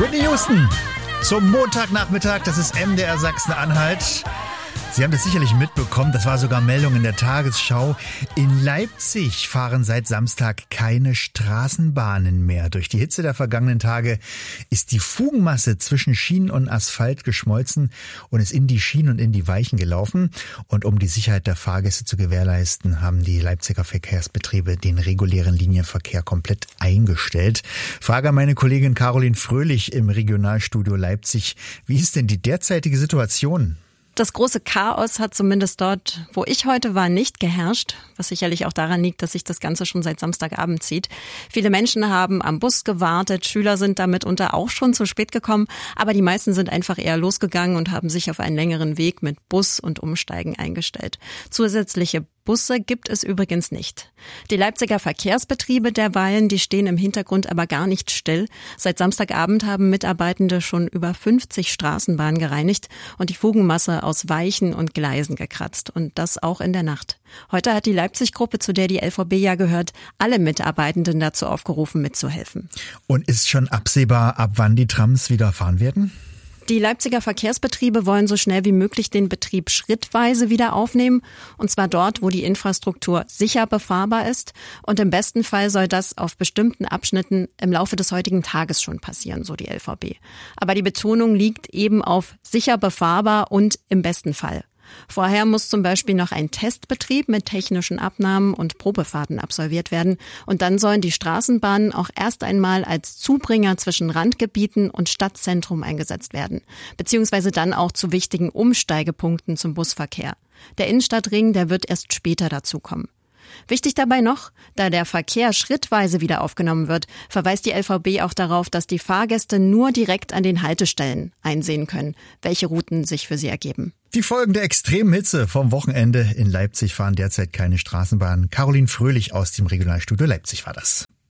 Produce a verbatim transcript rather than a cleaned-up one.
Whitney Houston zum Montagnachmittag, das ist M D R Sachsen-Anhalt. Sie haben das sicherlich mitbekommen, das war sogar Meldung in der Tagesschau. In Leipzig fahren seit Samstag keine Straßenbahnen mehr. Durch die Hitze der vergangenen Tage ist die Fugenmasse zwischen Schienen und Asphalt geschmolzen und ist in die Schienen und in die Weichen gelaufen. Und um die Sicherheit der Fahrgäste zu gewährleisten, haben die Leipziger Verkehrsbetriebe den regulären Linienverkehr komplett eingestellt. Frage an meine Kollegin Caroline Fröhlich im Regionalstudio Leipzig. Wie ist denn die derzeitige Situation? Das große Chaos hat zumindest dort, wo ich heute war, nicht geherrscht, was sicherlich auch daran liegt, dass sich das Ganze schon seit Samstagabend zieht. Viele Menschen haben am Bus gewartet, Schüler sind da mitunter auch schon zu spät gekommen, aber die meisten sind einfach eher losgegangen und haben sich auf einen längeren Weg mit Bus und Umsteigen eingestellt. Zusätzliche Busse gibt es übrigens nicht. Die Leipziger Verkehrsbetriebe derweilen, die stehen im Hintergrund aber gar nicht still. Seit Samstagabend haben Mitarbeitende schon über fünfzig Straßenbahnen gereinigt und die Fugenmasse aus Weichen und Gleisen gekratzt. Und das auch in der Nacht. Heute hat die Leipzig-Gruppe, zu der die L V B ja gehört, alle Mitarbeitenden dazu aufgerufen, mitzuhelfen. Und ist schon absehbar, ab wann die Trams wieder fahren werden? Die Leipziger Verkehrsbetriebe wollen so schnell wie möglich den Betrieb schrittweise wieder aufnehmen, und zwar dort, wo die Infrastruktur sicher befahrbar ist. Und im besten Fall soll das auf bestimmten Abschnitten im Laufe des heutigen Tages schon passieren, so die L V B. Aber die Betonung liegt eben auf sicher befahrbar und im besten Fall. Vorher muss zum Beispiel noch ein Testbetrieb mit technischen Abnahmen und Probefahrten absolviert werden. Und dann sollen die Straßenbahnen auch erst einmal als Zubringer zwischen Randgebieten und Stadtzentrum eingesetzt werden. Beziehungsweise dann auch zu wichtigen Umsteigepunkten zum Busverkehr. Der Innenstadtring, der wird erst später dazukommen. Wichtig dabei noch, da der Verkehr schrittweise wieder aufgenommen wird, verweist die L V B auch darauf, dass die Fahrgäste nur direkt an den Haltestellen einsehen können, welche Routen sich für sie ergeben. Die Folgen der extremen Hitze vom Wochenende in Leipzig fahren derzeit keine Straßenbahnen. Caroline Fröhlich aus dem Regionalstudio Leipzig war das.